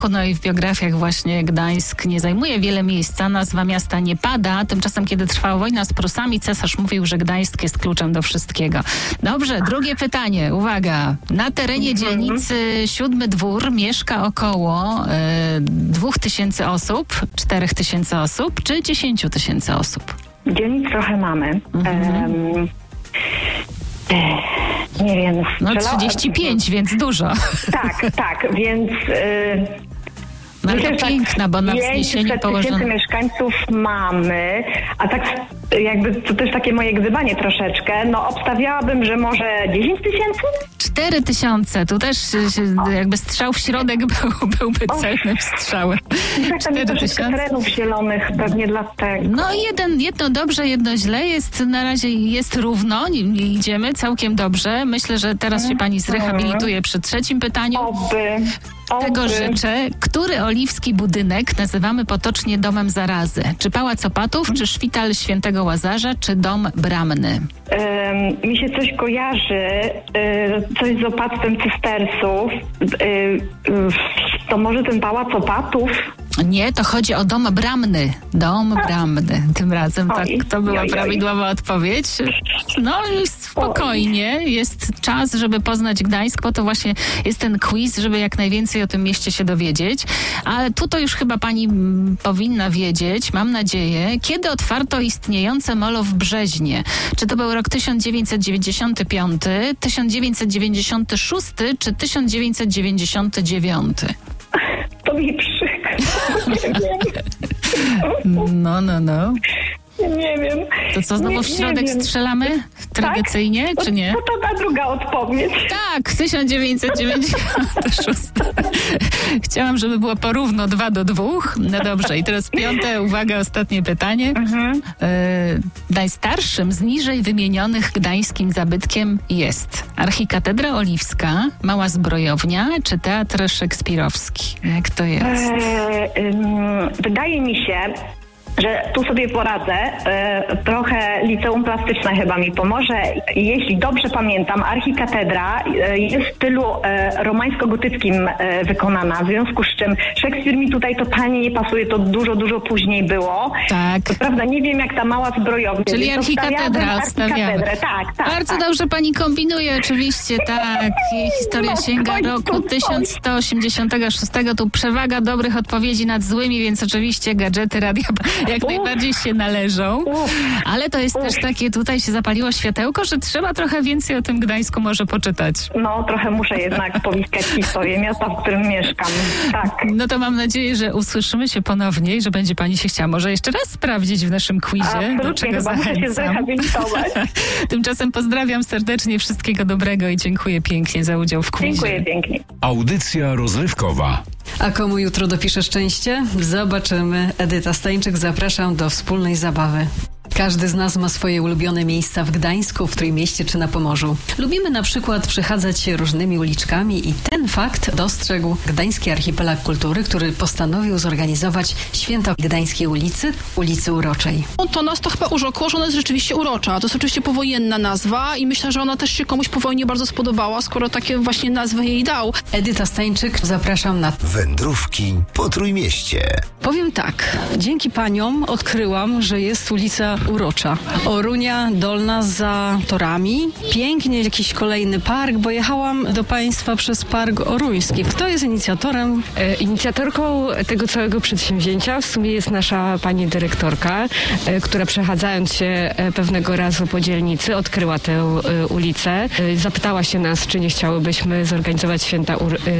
No i w biografiach właśnie Gdańsk nie zajmuje wiele miejsca, nazwa miasta nie pada. Tymczasem, kiedy trwała wojna z Prusami, cesarz mówił, że Gdańsk jest kluczem do wszystkiego. Dobrze, drugie pytanie. Uwaga. Na terenie dzielnicy Siódmy Dwór mieszka około 2000 osób, 4000 osób czy 10 000 osób? Dzielnic trochę mamy. Nie wiem. No 35, więc dużo. Tak, więc... No ale to piękna, bo na wzniesieniu położono... 000 mieszkańców mamy, a tak jakby to też takie moje gdybanie troszeczkę, no obstawiałabym, że może 10 000? 4000, tu też jakby strzał w środek byłby celnym strzałem. Tak, tam jest troszeczkę terenów zielonych, pewnie dlatego. No jedno dobrze, jedno źle, na razie jest równo, idziemy całkiem dobrze. Myślę, że teraz się pani zrehabilituje przy trzecim pytaniu. Tego życzę. Który oliwski budynek nazywamy potocznie domem zarazy? Czy Pałac Opatów, czy Szpital Świętego Łazarza, czy Dom Bramny? Mi się coś kojarzy, coś z opactwem cystersów. To może ten Pałac Opatów? Nie, to chodzi o Dom Bramny. Dom Bramny. Tym razem tak, to była prawidłowa odpowiedź. No i spokojnie. Jest czas, żeby poznać Gdańsk, bo to właśnie jest ten quiz, żeby jak najwięcej o tym mieście się dowiedzieć. Ale tu to już chyba pani powinna wiedzieć, mam nadzieję, kiedy otwarto istniejące molo w Brzeźnie. Czy to był rok 1995, 1996 czy 1999? To mi przykro. No. Nie wiem. To co, znowu w środek strzelamy? Tradycyjnie, tak? czy nie? To ta druga odpowiedź. Tak, 1996. Chciałam, żeby było porówno 2-2. No dobrze, i teraz piąte, uwaga, ostatnie pytanie. Najstarszym z niżej wymienionych gdańskim zabytkiem jest Archikatedra Oliwska, Mała Zbrojownia czy Teatr Szekspirowski? Jak to jest? Wydaje mi się, że tu sobie poradzę. Trochę liceum plastyczne chyba mi pomoże. Jeśli dobrze pamiętam, archikatedra jest w stylu romańsko-gotyckim wykonana, w związku z czym Szekspir mi tutaj totalnie nie pasuje, to dużo później było. Tak. To prawda, nie wiem jak ta Mała Zbrojownia. Czyli archikatedra odstawiamy. Tak. Bardzo dobrze pani kombinuje, oczywiście, tak. Jej historia sięga roku 1186. Tu przewaga dobrych odpowiedzi nad złymi, więc oczywiście gadżety radia jak najbardziej się należą. Ale to jest też takie, tutaj się zapaliło światełko, że trzeba trochę więcej o tym Gdańsku może poczytać. No, trochę muszę jednak powiskać historię miasta, w którym mieszkam. Tak. No to mam nadzieję, że usłyszymy się ponownie i że będzie pani się chciała może jeszcze raz sprawdzić w naszym quizie, do czego zachęcam. Muszę się zrehabilitować. Tymczasem pozdrawiam serdecznie, wszystkiego dobrego i dziękuję pięknie za udział w quizie. Dziękuję pięknie. Audycja rozrywkowa. A komu jutro dopisze szczęście? Zobaczymy. Edyta Stańczyk, zapraszam do wspólnej zabawy. Każdy z nas ma swoje ulubione miejsca w Gdańsku, w Trójmieście czy na Pomorzu. Lubimy na przykład przechadzać się różnymi uliczkami i ten fakt dostrzegł Gdański Archipelag Kultury, który postanowił zorganizować święto Gdańskiej ulicy Uroczej. To nas to chyba urzekło, że ona jest rzeczywiście urocza. To jest oczywiście powojenna nazwa i myślę, że ona też się komuś po wojnie bardzo spodobała, skoro takie właśnie nazwę jej dał. Edyta Stańczyk, zapraszam na Wędrówki po Trójmieście. Powiem tak, dzięki paniom odkryłam, że jest ulica Urocza. Orunia Dolna za torami. Pięknie jakiś kolejny park, bo jechałam do państwa przez Park Oruński. Kto jest inicjatorem? Inicjatorką tego całego przedsięwzięcia w sumie jest nasza pani dyrektorka, która przechadzając się pewnego razu po dzielnicy odkryła tę ulicę. Zapytała się nas, czy nie chciałybyśmy zorganizować święta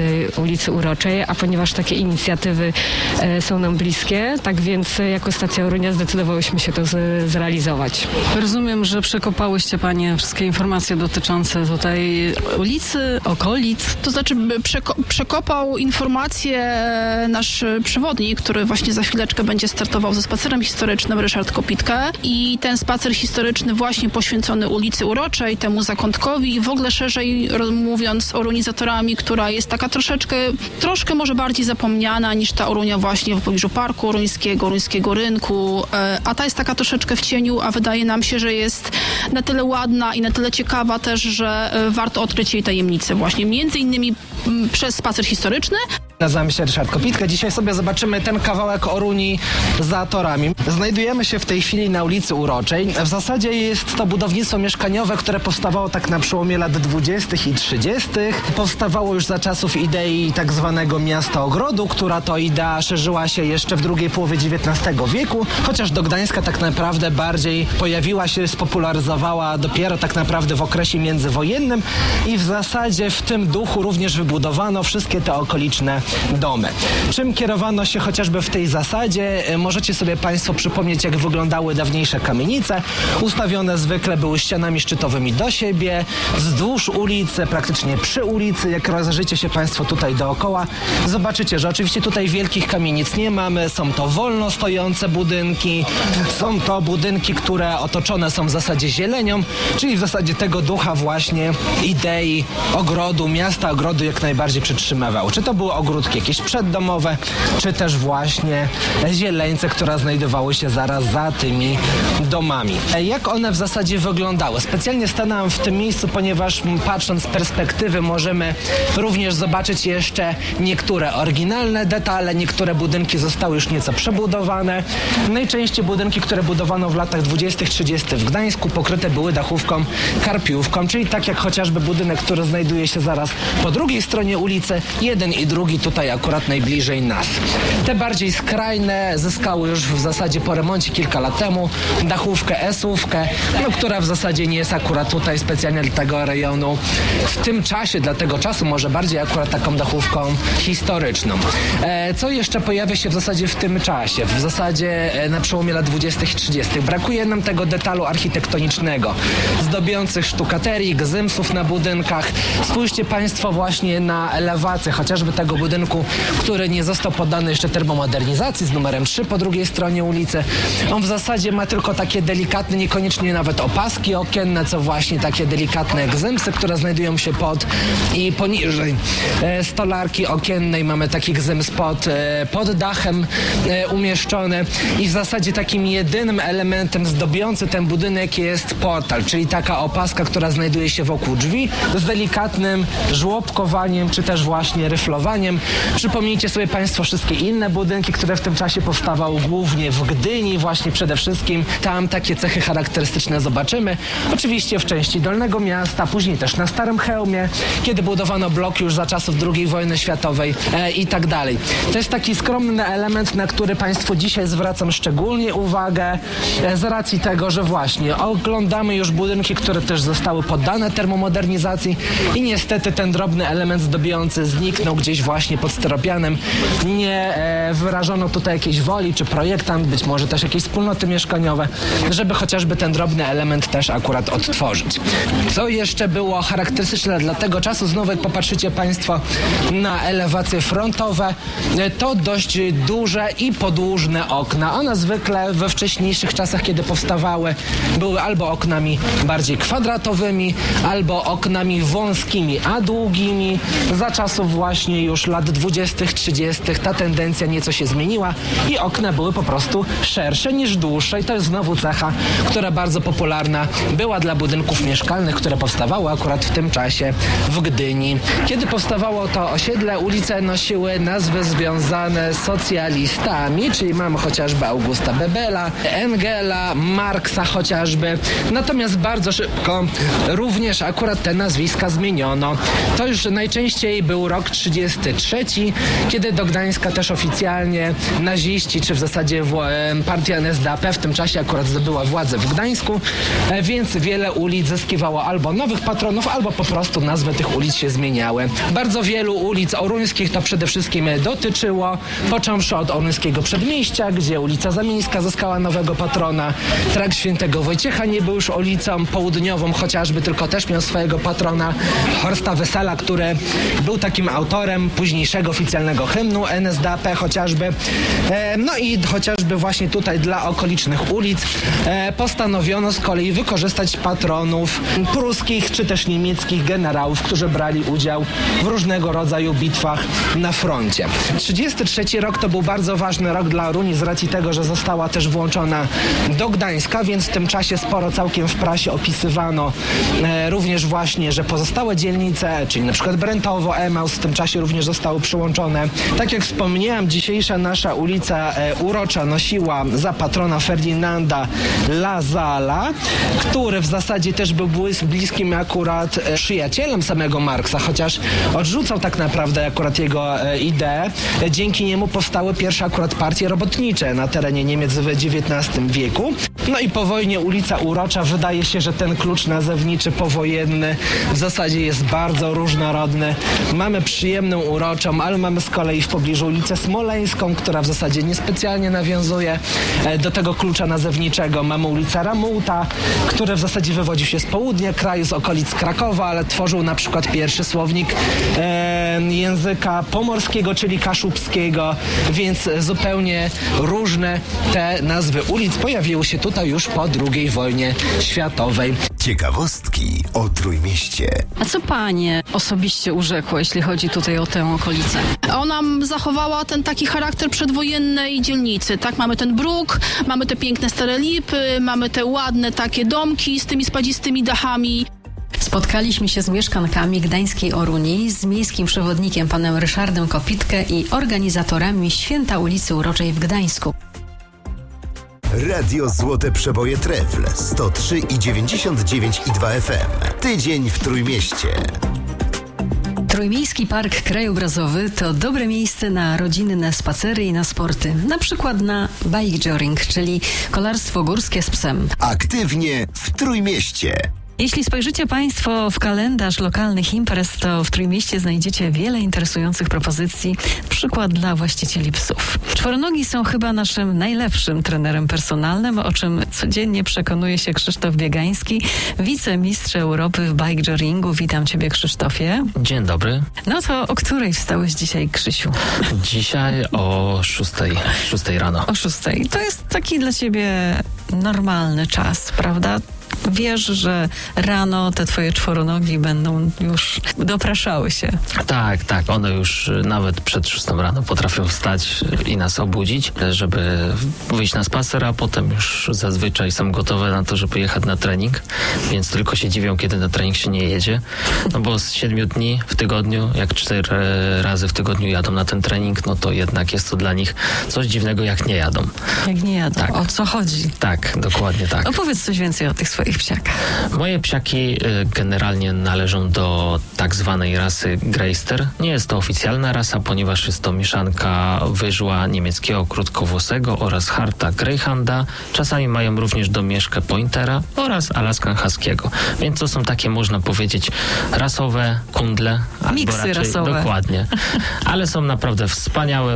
ulicy Uroczej, a ponieważ takie inicjatywy są nam bliskie, tak więc jako Stacja Orunia zdecydowałyśmy się to zrealizować. Rozumiem, że przekopałyście panie wszystkie informacje dotyczące tutaj ulicy, okolic. To znaczy przekopał informacje nasz przewodnik, który właśnie za chwileczkę będzie startował ze spacerem historycznym, Ryszard Kopitka, i ten spacer historyczny właśnie poświęcony ulicy Uroczej, temu zakątkowi i w ogóle szerzej mówiąc Oruni za torami, która jest taka troszkę może bardziej zapomniana niż ta Orunia właśnie w pobliżu Parku Oruńskiego Rynku, a ta jest taka troszeczkę w cieniu, a wydaje nam się, że jest na tyle ładna i na tyle ciekawa też, że warto odkryć jej tajemnicę właśnie między innymi przez spacer historyczny, Nazywam się Ryszard Kopitka. Dzisiaj sobie zobaczymy ten kawałek Oruni za torami. Znajdujemy się w tej chwili na ulicy Uroczej. W zasadzie jest to budownictwo mieszkaniowe, które powstawało tak na przełomie lat 20. i 30. Powstawało już za czasów idei tak zwanego miasta ogrodu, która to idea szerzyła się jeszcze w drugiej połowie XIX wieku, chociaż do Gdańska tak naprawdę bardziej pojawiła się, spopularyzowała dopiero tak naprawdę w okresie międzywojennym i w zasadzie w tym duchu również wybudowano wszystkie te okoliczne domy. Czym kierowano się chociażby w tej zasadzie? Możecie sobie Państwo przypomnieć, jak wyglądały dawniejsze kamienice. Ustawione zwykle były ścianami szczytowymi do siebie, wzdłuż ulicy, praktycznie przy ulicy. Jak rozejrzycie się Państwo tutaj dookoła, zobaczycie, że oczywiście tutaj wielkich kamienic nie mamy. Są to wolno stojące budynki, są to budynki, które otoczone są w zasadzie zielenią, czyli w zasadzie tego ducha właśnie idei ogrodu, miasta ogrodu jak najbardziej przytrzymywał. Czy to były ogródki jakieś przeddomowe, czy też właśnie zieleńce, które znajdowały się zaraz za tymi domami. Jak one w zasadzie wyglądały? Specjalnie stanąłem w tym miejscu, ponieważ patrząc z perspektywy możemy również zobaczyć jeszcze niektóre oryginalne detale, niektóre budynki zostały już nieco przebudowane. Najczęściej budynki, które budowano w latach 20-30 w Gdańsku, pokryte były dachówką karpiówką, czyli tak jak chociażby budynek, który znajduje się zaraz po drugiej stronie ulicy, jeden i drugi tutaj akurat najbliżej nas. Te bardziej skrajne zyskały już w zasadzie po remoncie kilka lat temu dachówkę S-ówkę, która w zasadzie nie jest akurat tutaj specjalnie dla tego rejonu w tym czasie, dla tego czasu może bardziej akurat taką dachówką historyczną. Co jeszcze pojawia się w zasadzie w tym czasie? W zasadzie na przełomie lat 20. i 30. Brakuje nam tego detalu architektonicznego, zdobiących sztukaterii, gzymsów na budynkach. Spójrzcie Państwo właśnie na elewację chociażby tego budynku, który nie został poddany jeszcze termomodernizacji z numerem 3 po drugiej stronie ulicy. On w zasadzie ma tylko takie delikatne, niekoniecznie nawet opaski okienne, co właśnie takie delikatne gzymsy, które znajdują się pod i poniżej stolarki okiennej. Mamy taki gzyms pod dachem umieszczony i w zasadzie takim jedynym elementem zdobiący ten budynek jest portal, czyli taka opaska, która znajduje się wokół drzwi z delikatnym żłobkowaniem, czy też właśnie ryflowaniem. Przypomnijcie sobie Państwo wszystkie inne budynki, które w tym czasie powstawały głównie w Gdyni, właśnie przede wszystkim. Tam takie cechy charakterystyczne zobaczymy. Oczywiście w części Dolnego Miasta, później też na Starym Chełmie, kiedy budowano bloki już za czasów II wojny światowej i tak dalej. To jest taki skromny element, na który Państwu dzisiaj zwracam szczególnie uwagę z racji tego, że właśnie oglądamy już budynki, które też zostały poddane termomodernizacji i niestety ten drobny element zdobiący zniknął gdzieś właśnie pod styropianem. Nie wyrażono tutaj jakiejś woli, czy projektant, być może też jakieś wspólnoty mieszkaniowe, żeby chociażby ten drobny element też akurat odtworzyć. Co jeszcze było charakterystyczne dla tego czasu? Znowu jak popatrzycie Państwo na elewacje frontowe, to dość duże i podłużne okna. One zwykle we wcześniejszych czasach, kiedy powstawały, były albo oknami bardziej kwadratowymi, albo oknami wąskimi, a długimi. Za czasów właśnie już lat 20., 30. ta tendencja nieco się zmieniła i okna były po prostu szersze niż dłuższe i to jest znowu cecha, która bardzo popularna była dla budynków mieszkalnych, które powstawały akurat w tym czasie w Gdyni. Kiedy powstawało to osiedle, ulice nosiły nazwy związane z socjalistami, czyli mamy chociażby Augusta Bebela, Engela, Marksa chociażby. Natomiast bardzo szybko również akurat te nazwiska zmieniono. To już najczęściej był rok 33, kiedy do Gdańska też oficjalnie naziści, czy w zasadzie partia NSDAP w tym czasie akurat zdobyła władzę w Gdańsku, więc wiele ulic zyskiwało albo nowych patronów, albo po prostu nazwy tych ulic się zmieniały. Bardzo wielu ulic oruńskich to przede wszystkim dotyczyło, począwszy od Oruńskiego Przedmieścia, gdzie ulica Zamieńska zyskała nowego patrona. Trakt Świętego Wojciecha nie był już ulicą południową chociażby, tylko też miał swojego patrona Horsta Wesela, który był takim autorem późniejszego oficjalnego hymnu NSDAP chociażby. No i chociażby właśnie tutaj dla okolicznych ulic postanowiono z kolei wykorzystać patronów pruskich czy też niemieckich generałów, którzy brali udział w różnego rodzaju bitwach na froncie. 33 rok to był bardzo ważny rok dla Oruni z racji tego, że została też włączona do Gdańska, więc w tym czasie sporo całkiem w prasie opisywano również właśnie, że pozostałe dzielnice, czyli na przykład Brentowo, Emaus w tym czasie również zostały zostały przyłączone. Tak jak wspomniałem, dzisiejsza nasza ulica urocza nosiła za patrona Ferdynanda Lasala, który w zasadzie też był bliskim akurat przyjacielem samego Marksa, chociaż odrzucał tak naprawdę akurat jego ideę. Dzięki niemu powstały pierwsze akurat partie robotnicze na terenie Niemiec w XIX wieku. No i po wojnie ulica urocza, wydaje się, że ten klucz nazewniczy powojenny w zasadzie jest bardzo różnorodny. Mamy przyjemną uroczą, ale mamy z kolei w pobliżu ulicę Smoleńską, która w zasadzie niespecjalnie nawiązuje do tego klucza nazewniczego. Mamy ulicę Ramuta, który w zasadzie wywodził się z południa kraju, z okolic Krakowa, ale tworzył na przykład pierwszy słownik języka pomorskiego, czyli kaszubskiego, więc zupełnie różne te nazwy ulic pojawiły się tutaj już po II wojnie światowej. Ciekawostki o Trójmieście. A co panie osobiście urzekło, jeśli chodzi tutaj o tę okolicę? Ona zachowała ten taki charakter przedwojennej dzielnicy, tak? Mamy ten bruk, mamy te piękne stare lipy, mamy te ładne takie domki z tymi spadzistymi dachami. Spotkaliśmy się z mieszkankami gdańskiej Oruni, z miejskim przewodnikiem panem Ryszardem Kopitkę i organizatorami Święta ulicy Uroczej w Gdańsku. Radio Złote Przeboje Trefl 103,99,2 FM. Tydzień w Trójmieście. Trójmiejski Park Krajobrazowy to dobre miejsce na rodzinne spacery i na sporty. Na przykład na bike joring, czyli kolarstwo górskie z psem. Aktywnie w Trójmieście. Jeśli spojrzycie Państwo w kalendarz lokalnych imprez, to w Trójmieście znajdziecie wiele interesujących propozycji, przykład dla właścicieli psów. Czworonogi są chyba naszym najlepszym trenerem personalnym, o czym codziennie przekonuje się Krzysztof Biegański, wicemistrz Europy w bike joringu. Witam Ciebie, Krzysztofie. Dzień dobry. No to o której wstałeś dzisiaj, Krzysiu? Dzisiaj o 6 rano. O 6. To jest taki dla Ciebie normalny czas, prawda? Wiesz, że rano te twoje czworonogi będą już dopraszały się. Tak. One już nawet przed 6 rano potrafią wstać i nas obudzić, żeby wyjść na spacer, a potem już zazwyczaj są gotowe na to, żeby jechać na trening, więc tylko się dziwią, kiedy na trening się nie jedzie. No bo z 7 dni w tygodniu, jak 4 razy w tygodniu jadą na ten trening, no to jednak jest to dla nich coś dziwnego, jak nie jadą. Jak nie jadą? Tak. O co chodzi? Tak, dokładnie tak. Opowiedz coś więcej o tych swoich psiakach. Moje psiaki generalnie należą do tak zwanej rasy Greister. Nie jest to oficjalna rasa, ponieważ jest to mieszanka wyżła niemieckiego krótkowłosego oraz harta Greyhounda. Czasami mają również domieszkę Pointera oraz Alaskan Huskiego. Więc to są takie, można powiedzieć, rasowe kundle. Miksy raczej, rasowe. Dokładnie. Ale są naprawdę wspaniałe,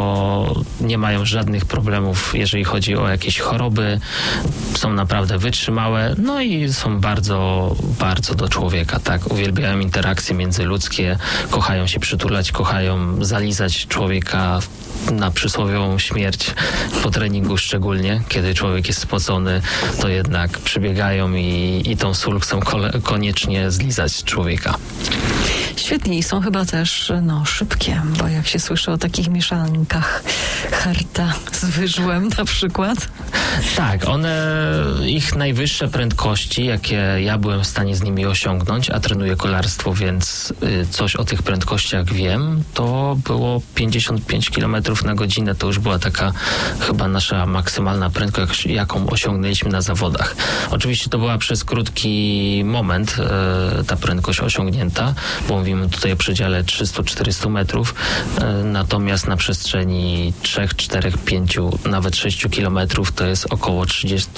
bo nie mają żadnych problemów, jeżeli chodzi o jakieś choroby. Są naprawdę wytrzymałe. No i są bardzo, bardzo do człowieka, tak? Uwielbiają interakcje międzyludzkie, kochają się przytulać, kochają zalizać człowieka na przysłowiową śmierć po treningu szczególnie, kiedy człowiek jest spocony, to jednak przybiegają i tą sól chcą koniecznie zlizać człowieka. Świetnie i są chyba też szybkie, bo jak się słyszy o takich mieszankach harta z wyżłem na przykład. Tak, ich najwyższe prędkości, jakie ja byłem w stanie z nimi osiągnąć, a trenuję kolarstwo, więc coś o tych prędkościach wiem, to było 55 km na godzinę. To już była taka chyba nasza maksymalna prędkość, jaką osiągnęliśmy na zawodach. Oczywiście to była przez krótki moment ta prędkość osiągnięta, bo mówimy tutaj o przedziale 300-400 metrów, natomiast na przestrzeni 3, 4, 5, nawet 6 kilometrów to jest około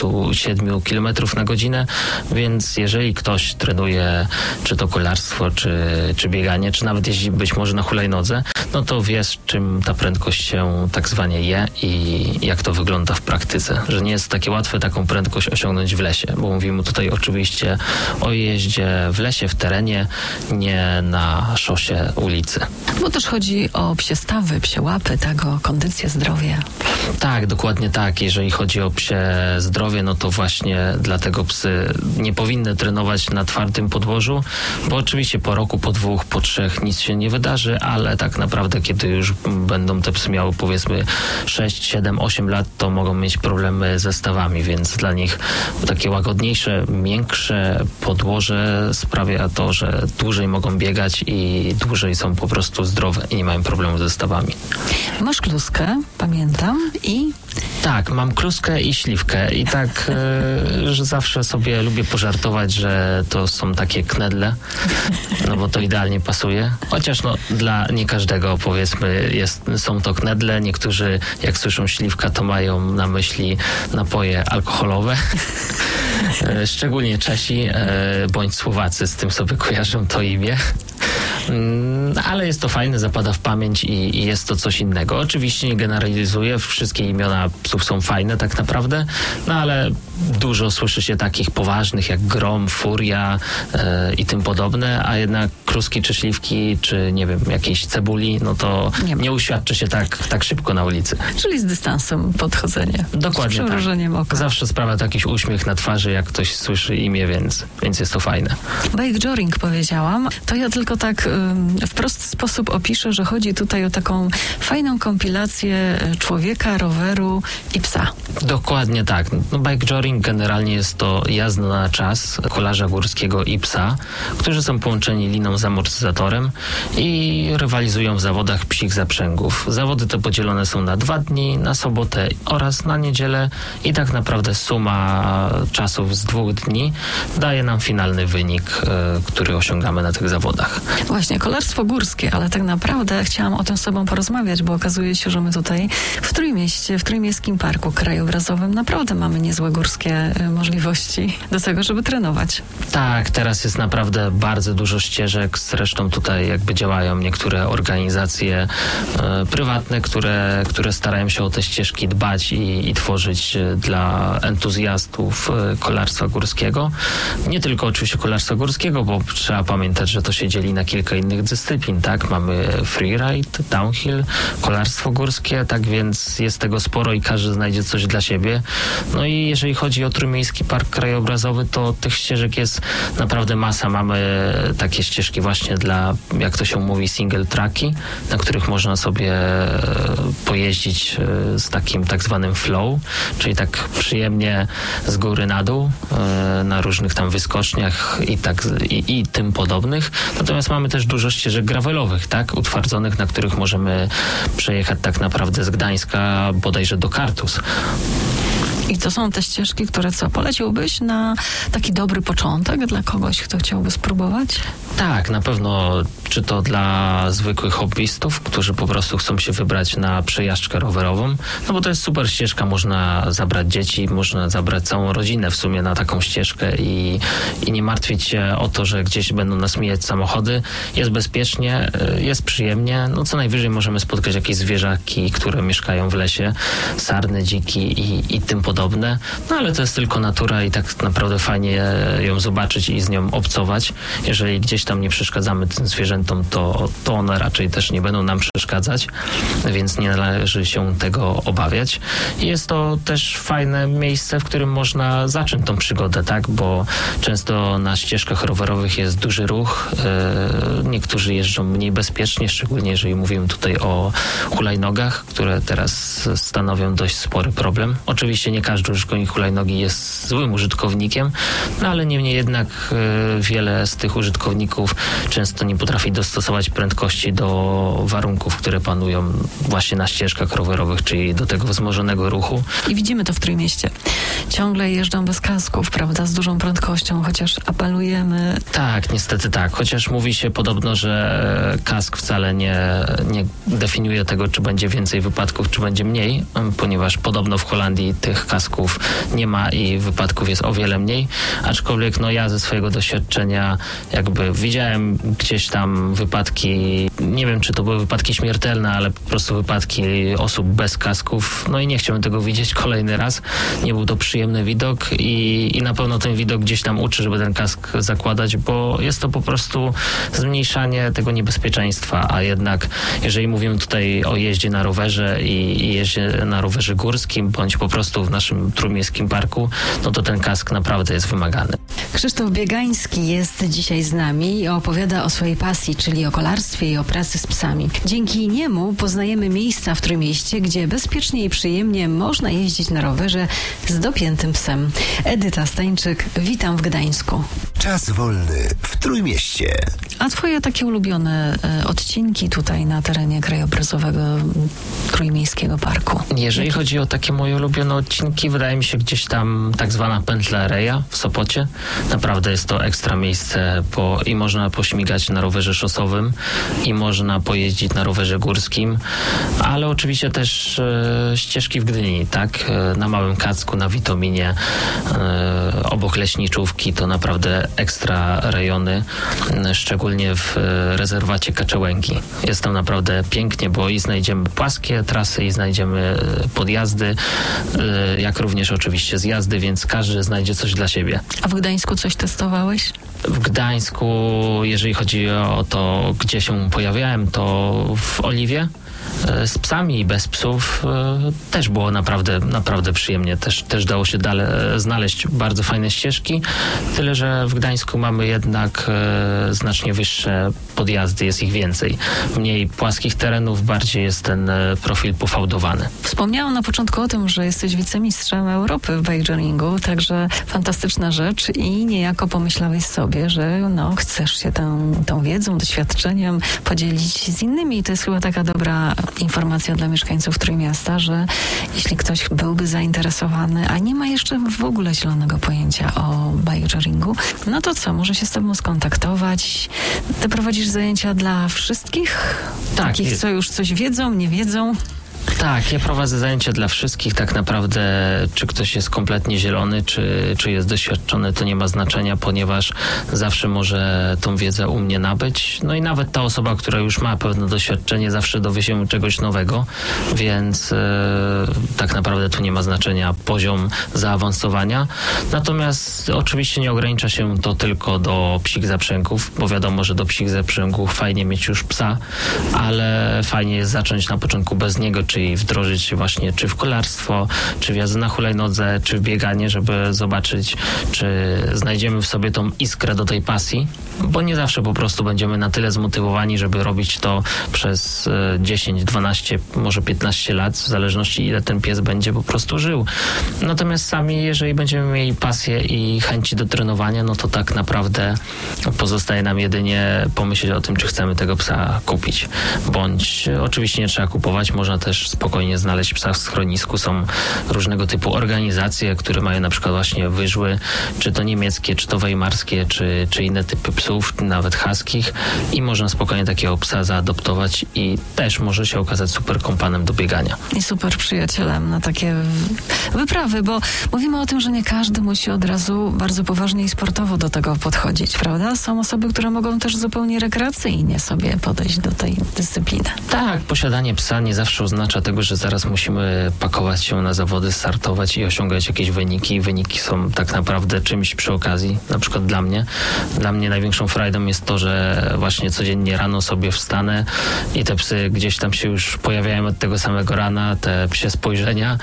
37 km na godzinę, więc jeżeli ktoś trenuje czy to kolarstwo, czy bieganie, czy nawet jeździ być może na hulajnodze, no to wie, z czym ta prędkość się tak zwanie je i jak to wygląda w praktyce, że nie jest takie łatwe taką prędkość osiągnąć w lesie, bo mówimy tutaj oczywiście o jeździe w lesie, w terenie, nie na szosie ulicy. Bo też chodzi o psie stawy, psie łapy, tak, o kondycję, zdrowie. Tak, dokładnie tak. Jeżeli chodzi o psie zdrowie, no to właśnie dlatego psy nie powinny trenować na twardym podłożu, bo oczywiście po roku, po 2, po 3 nic się nie wydarzy, ale tak naprawdę kiedy już będą te psy miały powiedzmy 6, 7, 8 lat, to mogą mieć problemy ze stawami, więc dla nich takie łagodniejsze, miększe podłoże sprawia to, że dłużej mogą biegać i dłużej są po prostu zdrowe i nie mają problemu ze stawami. Masz kluskę, pamiętam, i... Tak, mam kluskę i śliwkę i tak, że zawsze sobie lubię pożartować, że to są takie knedle, no bo to idealnie pasuje. Chociaż no dla nie każdego powiedzmy są to knedle. Niektórzy jak słyszą śliwka, to mają na myśli napoje alkoholowe. Szczególnie Czesi bądź Słowacy z tym sobie kojarzą to imię. Ale jest to fajne, zapada w pamięć i jest to coś innego. Oczywiście nie generalizuję, wszystkie imiona psów są fajne tak naprawdę, no ale dużo słyszy się takich poważnych jak Grom, Furia i tym podobne, a jednak kluski czy śliwki, czy nie wiem, jakiejś cebuli, no to nie uświadczy się tak szybko na ulicy. Czyli z dystansem podchodzenie. Dokładnie z przymrużeniem oka. Zawsze sprawia to jakiś uśmiech na twarzy, jak ktoś słyszy imię, więc jest to fajne. Bike joring powiedziałam, to ja tylko tak w prosty sposób opiszę, że chodzi tutaj o taką fajną kompilację człowieka, roweru i psa. Dokładnie tak. No, bike joring generalnie jest to jazda na czas kolarza górskiego i psa, którzy są połączeni liną z amortyzatorem i rywalizują w zawodach psich zaprzęgów. Zawody te podzielone są na 2 dni, na sobotę oraz na niedzielę i tak naprawdę suma czasów z 2 dni daje nam finalny wynik, który osiągamy na tych zawodach. Właśnie, kolarstwo górskie, ale tak naprawdę chciałam o tym z sobą porozmawiać, bo okazuje się, że my tutaj w Trójmieście, w Trójmiejskim Parku Krajobrazowym naprawdę mamy niezłe górskie możliwości do tego, żeby trenować. Tak, teraz jest naprawdę bardzo dużo ścieżek, zresztą tutaj jakby działają niektóre organizacje prywatne, które starają się o te ścieżki dbać i tworzyć dla entuzjastów kolarstwa górskiego. Nie tylko oczywiście kolarstwa górskiego, bo trzeba pamiętać, że to się dzieli na kilka innych dyscyplin, tak? Mamy freeride, downhill, kolarstwo górskie, tak więc jest tego sporo i każdy znajdzie coś dla siebie. No i jeżeli chodzi o Trójmiejski Park Krajobrazowy, to tych ścieżek jest naprawdę masa. Mamy takie ścieżki właśnie dla, jak to się mówi, single tracki, na których można sobie pojeździć z takim tak zwanym flow, czyli tak przyjemnie z góry na dół, na różnych tam wyskoczniach i tym podobnych. Natomiast mamy też dużo ścieżek gravelowych, tak, utwardzonych, na których możemy przejechać tak naprawdę z Gdańska bodajże do Kartus. I to są te ścieżki, które poleciłbyś na taki dobry początek dla kogoś, kto chciałby spróbować? Tak, na pewno, czy to dla zwykłych hobbystów, którzy po prostu chcą się wybrać na przejażdżkę rowerową, no bo to jest super ścieżka, można zabrać dzieci, można zabrać całą rodzinę w sumie na taką ścieżkę i nie martwić się o to, że gdzieś będą nas mijać samochody. Jest bezpiecznie, jest przyjemnie, no co najwyżej możemy spotkać jakieś zwierzaki, które mieszkają w lesie, sarny, dziki i tym podobne, no ale to jest tylko natura i tak naprawdę fajnie ją zobaczyć i z nią obcować. Jeżeli gdzieś tam nie przeszkadzamy tym zwierzętom, to one raczej też nie będą nam przeszkadzać, więc nie należy się tego obawiać. I jest to też fajne miejsce, w którym można zacząć tą przygodę, tak, bo często na ścieżkach rowerowych jest duży ruch, niektórzy jeżdżą mniej bezpiecznie, szczególnie jeżeli mówimy tutaj o hulajnogach, które teraz stanowią dość spory problem. Oczywiście nie każdy użytkownik hulajnogi jest złym użytkownikiem, no ale niemniej jednak wiele z tych użytkowników często nie potrafi dostosować prędkości do warunków, które panują właśnie na ścieżkach rowerowych, czyli do tego wzmożonego ruchu. I widzimy to w Trójmieście. Ciągle jeżdżą bez kasków, prawda, z dużą prędkością, chociaż apelujemy. Tak, niestety tak. Chociaż mówi się podobno, że kask wcale nie definiuje tego, czy będzie więcej wypadków, czy będzie mniej, ponieważ podobno w Holandii tych kasków nie ma i wypadków jest o wiele mniej, aczkolwiek no ja ze swojego doświadczenia jakby widziałem gdzieś tam wypadki, nie wiem czy to były wypadki śmiertelne, ale po prostu wypadki osób bez kasków, no i nie chciałbym tego widzieć kolejny raz. Nie był to przyjemny widok i na pewno ten widok gdzieś tam uczy, żeby ten kask zakładać, bo jest to po prostu zmniejszanie tego niebezpieczeństwa, a jednak jeżeli mówimy tutaj o jeździe na rowerze i jeździe na rowerze górskim, bądź po prostu w naszym naszym Trójmiejskim Parku, no to ten kask naprawdę jest wymagany. Krzysztof Biegański jest dzisiaj z nami i opowiada o swojej pasji, czyli o kolarstwie i o pracy z psami. Dzięki niemu poznajemy miejsca w Trójmieście, gdzie bezpiecznie i przyjemnie można jeździć na rowerze z dopiętym psem. Edyta Stańczyk, witam w Gdańsku. Czas wolny w Trójmieście. A twoje takie ulubione odcinki tutaj na terenie krajobrazowego Trójmiejskiego Parku? Jeżeli chodzi o takie moje ulubione odcinki, wydaje mi się gdzieś tam tak zwana pętla Reja w Sopocie. Naprawdę jest to ekstra miejsce, i można pośmigać na rowerze szosowym i można pojeździć na rowerze górskim, ale oczywiście też ścieżki w Gdyni, tak? Na Małym Kacku, na Witominie, obok Leśniczówki, to naprawdę ekstra rejony, szczególnie w rezerwacie Kaczełęgi. Jest tam naprawdę pięknie, bo i znajdziemy płaskie trasy, i znajdziemy podjazdy, jak również oczywiście zjazdy, więc każdy znajdzie coś dla siebie. A w Gdańsku coś testowałeś? W Gdańsku, jeżeli chodzi o to, gdzie się pojawiałem, to w Oliwie. Z psami i bez psów też było naprawdę przyjemnie. Też dało się znaleźć bardzo fajne ścieżki. Tyle, że w Gdańsku mamy jednak znacznie wyższe podjazdy, jest ich więcej. Mniej płaskich terenów, bardziej jest ten profil pofałdowany. Wspomniałam na początku o tym, że jesteś wicemistrzem Europy w bikejourningu, także fantastyczna rzecz i niejako pomyślałeś sobie, że chcesz się tą wiedzą, doświadczeniem podzielić z innymi. I to jest chyba taka dobra informacja dla mieszkańców Trójmiasta, że jeśli ktoś byłby zainteresowany, a nie ma jeszcze w ogóle zielonego pojęcia o bikejourningu, no to co, może się z tobą skontaktować. Ty prowadzisz zajęcia dla wszystkich? Tak. Takich, co już coś wiedzą, nie wiedzą? Tak, ja prowadzę zajęcia dla wszystkich. Tak naprawdę, czy ktoś jest kompletnie zielony, czy jest doświadczony, to nie ma znaczenia, ponieważ zawsze może tą wiedzę u mnie nabyć. No i nawet ta osoba, która już ma pewne doświadczenie, zawsze dowie się czegoś nowego, więc tak naprawdę tu nie ma znaczenia poziom zaawansowania. Natomiast oczywiście nie ogranicza się to tylko do psich zaprzęgów, bo wiadomo, że do psich zaprzęgów fajnie mieć już psa, ale fajnie jest zacząć na początku bez niego, czyli wdrożyć się właśnie czy w kolarstwo, czy w jazdę na hulajnodze, czy w bieganie, żeby zobaczyć, czy znajdziemy w sobie tą iskrę do tej pasji, bo nie zawsze po prostu będziemy na tyle zmotywowani, żeby robić to przez 10, 12, może 15 lat, w zależności ile ten pies będzie po prostu żył. Natomiast sami, jeżeli będziemy mieli pasję i chęci do trenowania, no to tak naprawdę pozostaje nam jedynie pomyśleć o tym, czy chcemy tego psa kupić. Bądź oczywiście nie trzeba kupować, można też spokojnie znaleźć psa w schronisku. Są różnego typu organizacje, które mają na przykład właśnie wyżły, czy to niemieckie, czy to weimarskie, czy inne typy psów, nawet huskich, i można spokojnie takiego psa zaadoptować i też może się okazać super kompanem do biegania. I super przyjacielem na takie wyprawy, bo mówimy o tym, że nie każdy musi od razu bardzo poważnie i sportowo do tego podchodzić, prawda? Są osoby, które mogą też zupełnie rekreacyjnie sobie podejść do tej dyscypliny. Tak, posiadanie psa nie zawsze oznacza tego, że zaraz musimy pakować się na zawody, startować i osiągać jakieś wyniki. Wyniki są tak naprawdę czymś przy okazji. Na przykład dla mnie największą frajdą jest to, że właśnie codziennie rano sobie wstanę i te psy gdzieś tam się już pojawiają od tego samego rana, te psie spojrzenia,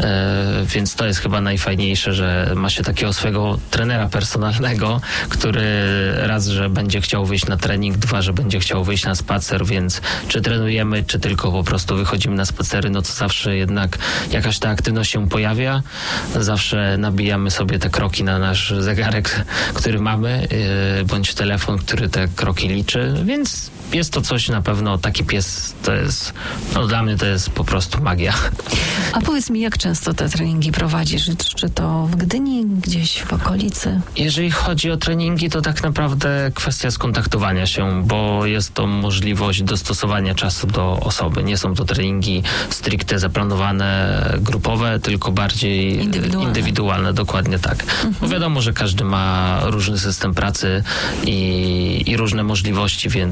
więc to jest chyba najfajniejsze, że ma się takiego swojego trenera personalnego, który raz, że będzie chciał wyjść na trening, dwa, że będzie chciał wyjść na spacer, więc czy trenujemy, czy tylko po prostu wychodzimy na spacery, no to zawsze jednak jakaś ta aktywność się pojawia. Zawsze nabijamy sobie te kroki na nasz zegarek, który mamy, bądź telefon, który te kroki liczy, więc jest to coś na pewno, taki pies to jest, dla mnie to jest po prostu magia. A powiedz mi, jak często te treningi prowadzisz? Czy to w Gdyni, gdzieś w okolicy? Jeżeli chodzi o treningi, to tak naprawdę kwestia skontaktowania się, bo jest to możliwość dostosowania czasu do osoby. Nie są to treningi stricte zaplanowane, grupowe, tylko bardziej indywidualne, dokładnie tak. Bo wiadomo, że każdy ma różny system pracy i różne możliwości, więc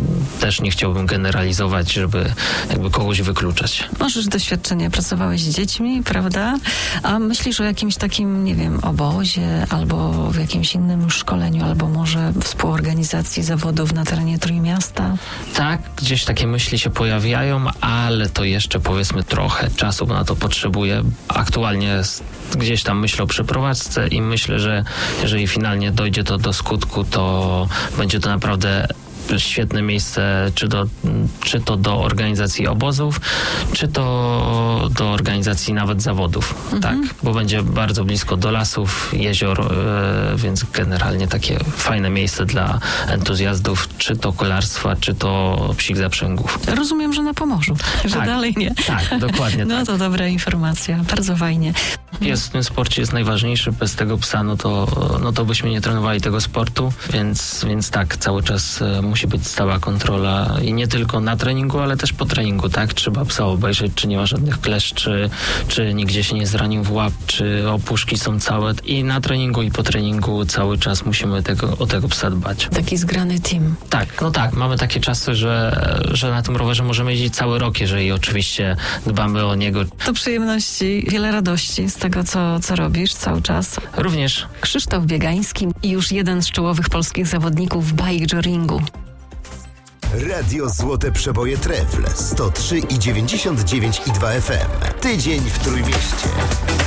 też nie chciałbym generalizować, żeby jakby kogoś wykluczać. Masz już doświadczenie, pracowałeś z dziećmi, prawda? A myślisz o jakimś takim, nie wiem, obozie albo w jakimś innym szkoleniu, albo może współorganizacji zawodów na terenie Trójmiasta? Tak, gdzieś takie myśli się pojawiają, ale to jeszcze powiedzmy trochę czasu na to potrzebuję. Aktualnie gdzieś tam myślę o przeprowadzce i myślę, że jeżeli finalnie dojdzie to do skutku, to będzie to naprawdę świetne miejsce, czy to do organizacji obozów, czy to do organizacji nawet zawodów. Tak, bo będzie bardzo blisko do lasów, jezior, więc generalnie takie fajne miejsce dla entuzjastów, czy to kolarstwa, czy to psich zaprzęgów. Rozumiem, że na Pomorzu, że tak, dalej nie. Tak, dokładnie. No tak. to dobra informacja, bardzo fajnie. Pies w tym sporcie jest najważniejszy, bez tego psa, no to byśmy nie trenowali tego sportu, więc tak, cały czas musi być stała kontrola i nie tylko na treningu, ale też po treningu, tak? Trzeba psa obejrzeć, czy nie ma żadnych kleszczy, czy nigdzie się nie zranił w łap, czy opuszki są całe. I na treningu, i po treningu cały czas musimy o tego psa dbać. Taki zgrany team. Tak, no tak, mamy takie czasy, że na tym rowerze możemy jeździć cały rok, jeżeli oczywiście dbamy o niego. To przyjemności, wiele radości z tego, co robisz cały czas. Również. Krzysztof Biegański i już jeden z czołowych polskich zawodników w bike-joringu. Radio Złote Przeboje Trefl 103,99 i 2 FM. Tydzień w Trójmieście.